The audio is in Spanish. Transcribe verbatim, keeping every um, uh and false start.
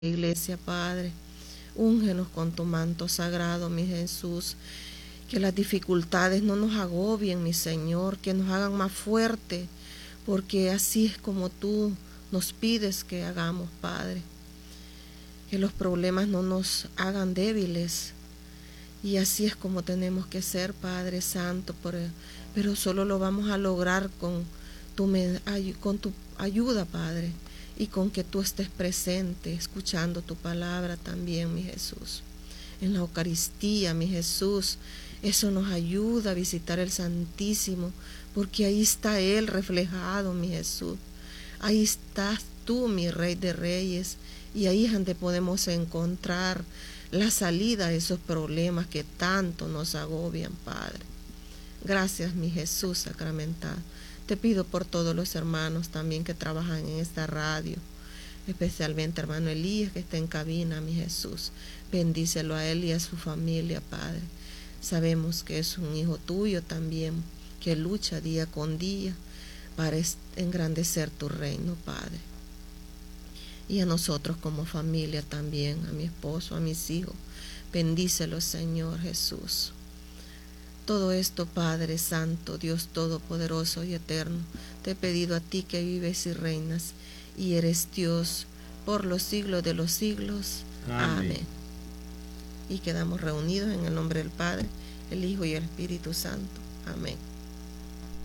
Iglesia, Padre, úngenos con tu manto sagrado, mi Jesús, que las dificultades no nos agobien, mi Señor, que nos hagan más fuerte, porque así es como tú nos pides que hagamos, Padre, que los problemas no nos hagan débiles, y así es como tenemos que ser, Padre Santo, pero solo lo vamos a lograr con tu, con tu ayuda, Padre, y con que tú estés presente, escuchando tu palabra también, mi Jesús. En la Eucaristía, mi Jesús, eso nos ayuda a visitar el Santísimo, porque ahí está Él reflejado, mi Jesús. Ahí estás tú, mi Rey de Reyes, y ahí es donde podemos encontrar la salida a esos problemas que tanto nos agobian, Padre. Gracias, mi Jesús sacramentado. Te pido por todos los hermanos también que trabajan en esta radio, especialmente hermano Elías que está en cabina, mi Jesús. Bendícelo a él y a su familia, Padre. Sabemos que es un hijo tuyo también, que lucha día con día para engrandecer tu reino, Padre. Y a nosotros como familia también, a mi esposo, a mis hijos. Bendícelo, Señor Jesús. Todo esto, Padre Santo, Dios Todopoderoso y Eterno, te he pedido a ti que vives y reinas, y eres Dios por los siglos de los siglos. Amén. Amén. Y quedamos reunidos en el nombre del Padre, el Hijo y el Espíritu Santo. Amén.